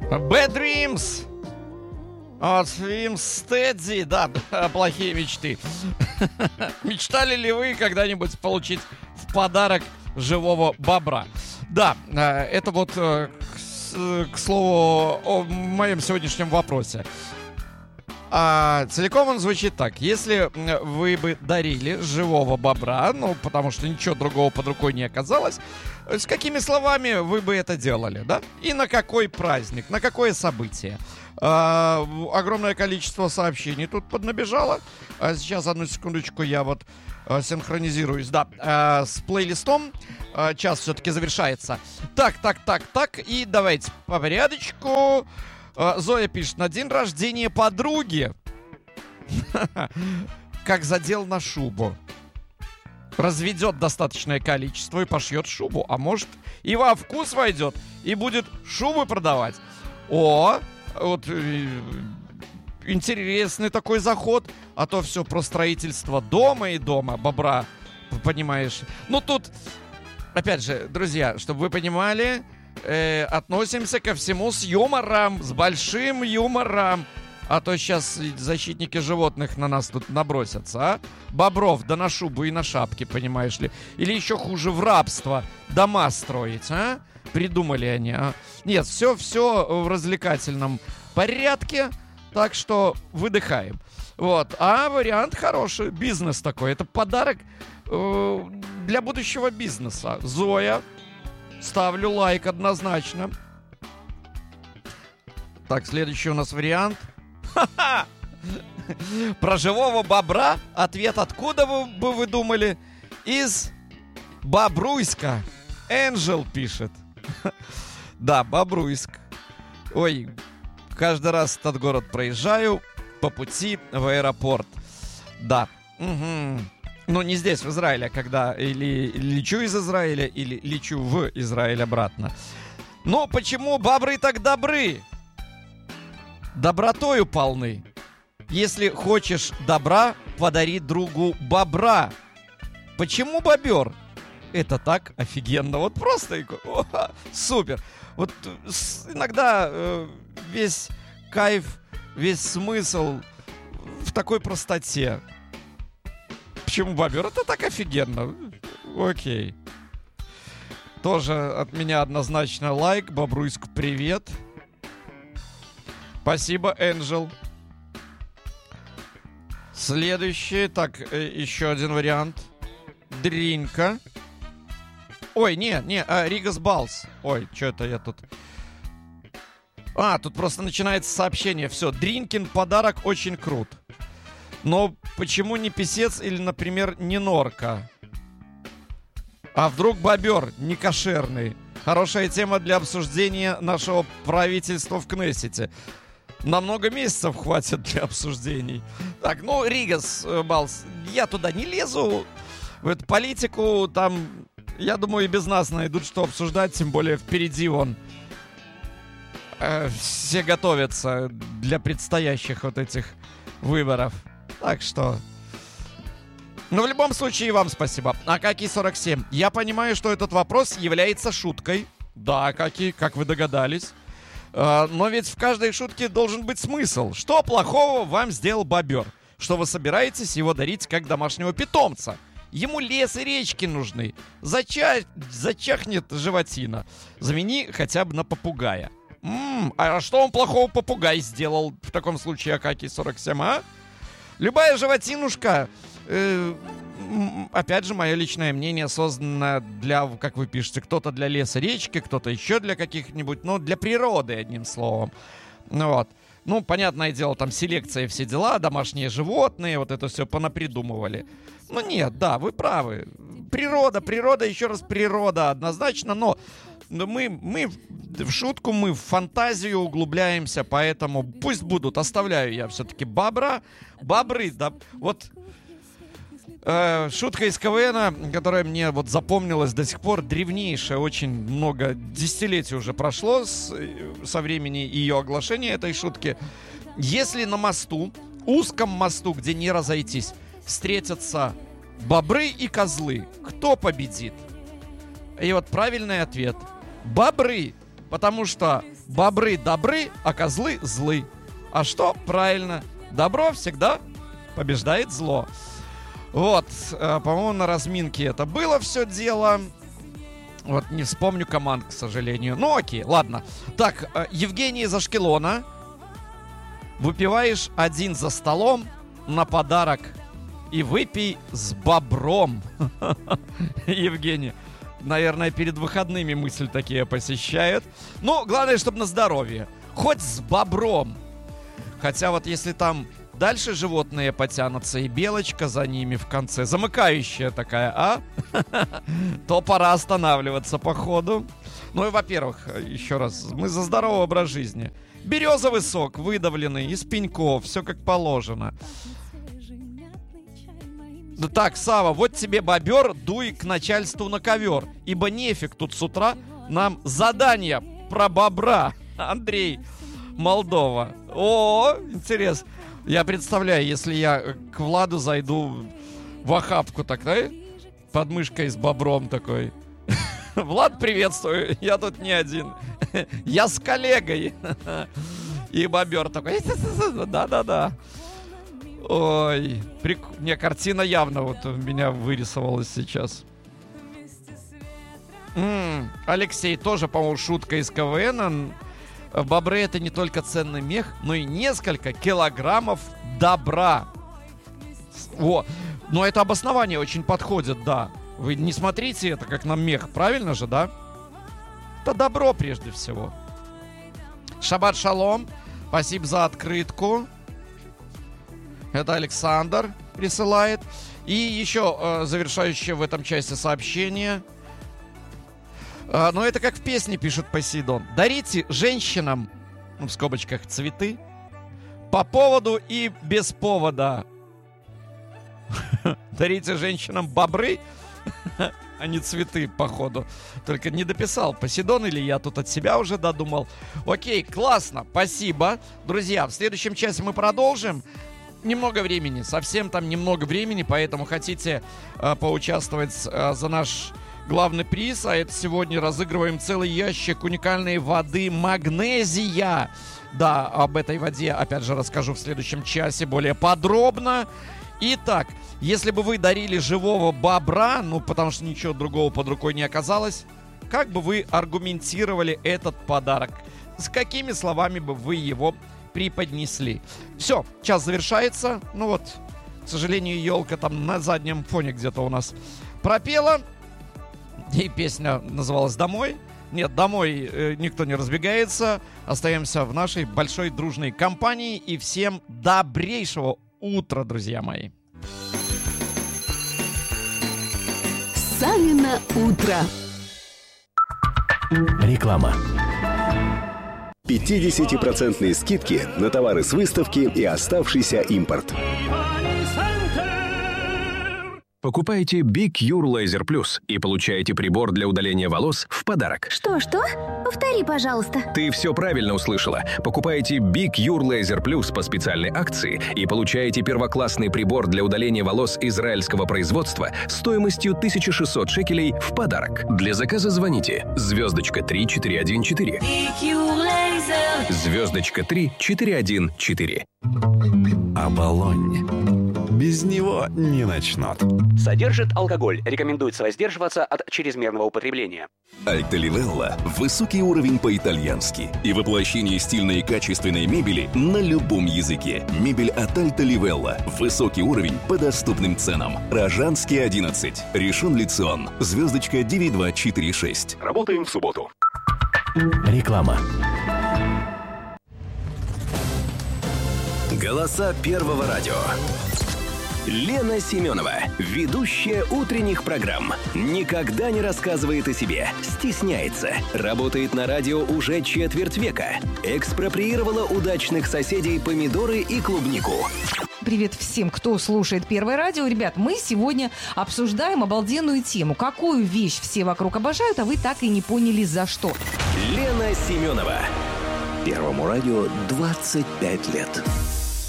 Bad Dreams от Swim Steady. Да, плохие мечты. Мечтали ли вы когда-нибудь получить в подарок живого бобра? Да, это вот к слову о моем сегодняшнем вопросе. Целиком он звучит так. Если вы бы дарили живого бобра, ну, потому что ничего другого под рукой не оказалось, с какими словами вы бы это делали, да? И на какой праздник, на какое событие? Огромное количество сообщений тут поднабежало. Сейчас, одну секундочку, я вот синхронизируюсь, да, с плейлистом. Час все-таки завершается. Так, и давайте по порядочку. Зоя пишет: на день рождения подруги как задел на шубу. Разведет достаточное количество и пошьет шубу. А может, и во вкус войдет и будет шубы продавать. О, вот интересный такой заход. А то все про строительство дома и дома бобра, понимаешь. Ну тут, опять же, друзья, чтобы вы понимали, относимся ко всему с юмором, с большим юмором. А то сейчас защитники животных на нас тут набросятся, а? Бобров, да на шубу и на шапки, понимаешь ли. Или еще хуже, в рабство дома строить, а? Придумали они, а? Нет, все в развлекательном порядке, так что выдыхаем. Вот, а вариант хороший, бизнес такой. Это подарок для будущего бизнеса. Зоя, ставлю лайк однозначно. Так, следующий у нас вариант. Ха-ха! Про живого бобра. Ответ откуда бы вы думали? Из Бобруйска. Энджел пишет. Да, Бобруйск. Ой, каждый раз этот город проезжаю по пути в аэропорт. Да. Угу. Ну, не здесь, в Израиле, когда или лечу из Израиля, или лечу в Израиль обратно. Но почему бобры так добры? Добротою полны. Если хочешь добра, подари другу бобра. Почему бобер? Это так офигенно. Вот просто супер. Вот иногда весь кайф, весь смысл в такой простоте. Почему бобер? Это так офигенно. Окей. Тоже от меня однозначно лайк. Бобруйск, привет. Спасибо, Энджел. Следующий. Так, еще один вариант. Дринка. Ой, Ригас Балс. Ой, что это я тут... тут просто начинается сообщение. Все, Дринкин подарок очень крут. Но почему не писец или, например, не норка? А вдруг бобер не кошерный? Хорошая тема для обсуждения нашего правительства в Кнессете. На много месяцев хватит для обсуждений. Так, Ригас Балс, я туда не лезу. В эту политику там, я думаю, и без нас найдут, что обсуждать. Тем более впереди все готовятся для предстоящих вот этих выборов. Так что... в любом случае, вам спасибо. Акаки47. Я понимаю, что этот вопрос является шуткой. Да, Акаки, как вы догадались. Но ведь в каждой шутке должен быть смысл. Что плохого вам сделал бобер? Что вы собираетесь его дарить как домашнего питомца? Ему лес и речки нужны. Зачахнет животина. Замени хотя бы на попугая. А что он плохого попугай сделал в таком случае, Акаки47, а? Любая животинушка, опять же, мое личное мнение, создано для, как вы пишете, кто-то для леса, речки, кто-то еще для каких-нибудь, для природы, одним словом. Понятное дело, там селекция, все дела, домашние животные, вот это все понапридумывали. Нет, да, вы правы. Природа, еще раз природа, однозначно, но мы в шутку, мы в фантазию углубляемся, поэтому пусть будут, оставляю я все-таки бобры, да, вот шутка из КВНа, которая мне вот запомнилась до сих пор, древнейшая, очень много десятилетий уже прошло со времени ее оглашения этой шутки. Если на мосту, узком мосту, где не разойтись, встретятся бобры и козлы, кто победит? И вот правильный ответ: бобры. Потому что бобры добры, а козлы злы. А что? Правильно. Добро всегда побеждает зло. Вот, по-моему, на разминке это было все дело. Вот, не вспомню команд, к сожалению. Ну, окей, ладно. Так, Евгений из Ашкелона. Выпиваешь один за столом на подарок и выпей с бобром. Евгений, наверное, перед выходными мысли такие посещает. Ну, главное, чтобы на здоровье. Хоть с бобром. Хотя вот если там дальше животные потянутся, и белочка за ними в конце, замыкающая такая, то пора останавливаться по ходу. Ну и, во-первых, еще раз, мы за здоровый образ жизни. Березовый сок, выдавленный из пеньков, все как положено. Да так, Сава, вот тебе бобер, дуй к начальству на ковер, ибо нефиг тут с утра нам задание про бобра. Андрей, Молдова. О, интересно. Я представляю, если я к Владу зайду в охапку такой, под мышкой с бобром такой. Влад, приветствую, я тут не один. Я с коллегой. И бобер такой. Да-да-да. Ой, не, картина явно вот у меня вырисовалась сейчас. Алексей, тоже, по-моему, шутка из КВН. Бобры — это не только ценный мех, но и несколько килограммов добра. О, но это обоснование очень подходит, да. Вы не смотрите это как на мех, правильно же, да? Это добро прежде всего. Шаббат шалом. Спасибо за открытку. Это Александр присылает. И еще завершающее в этом части сообщение. Но это как в песне, пишет Посейдон. Дарите женщинам, в скобочках, цветы по поводу и без повода. Дарите женщинам бобры, а не цветы, походу. Только не дописал, Посейдон или я тут от себя уже додумал. Окей, классно, спасибо. Друзья, в следующем часе мы продолжим. Немного времени, совсем там немного времени, поэтому хотите поучаствовать за наш главный приз, а это сегодня разыгрываем целый ящик уникальной воды магнезия. Да, об этой воде, опять же, расскажу в следующем часе более подробно. Итак, если бы вы дарили живого бобра, ну, потому что ничего другого под рукой не оказалось, как бы вы аргументировали этот подарок? С какими словами бы вы его преподнесли? Все, час завершается. Ну вот, к сожалению, елка там на заднем фоне где-то у нас пропела. И песня называлась «Домой». Нет, домой никто не разбегается. Остаемся в нашей большой дружной компании. И всем добрейшего утра, друзья мои. Санина утро. Реклама. 50% скидки на товары с выставки и оставшийся импорт. Покупайте Big Cure Laser Plus и получаете прибор для удаления волос в подарок. Что? Повтори, пожалуйста. Ты все правильно услышала. Покупайте Big Cure Laser Plus по специальной акции и получаете первоклассный прибор для удаления волос израильского производства стоимостью 1600 шекелей в подарок. Для заказа звоните *3414. *3414. Оболонь. Без него не начнут. Содержит алкоголь. Рекомендуется воздерживаться от чрезмерного употребления. Альта Ливелла – высокий уровень по-итальянски и воплощение стильной и качественной мебели на любом языке. Мебель от Альта Ливелла. Высокий уровень по доступным ценам. Рожанский 11. Ришон Лицион. Звездочка 9246. Работаем в субботу. Реклама. Голоса Первого радио. Лена Семенова, ведущая утренних программ, никогда не рассказывает о себе, стесняется, работает на радио уже четверть века, экспроприировала удачных соседей помидоры и клубнику. Привет всем, кто слушает Первое радио. Ребят, мы сегодня обсуждаем обалденную тему. Какую вещь все вокруг обожают, а вы так и не поняли за что. Лена Семенова. Первому радио 25 лет.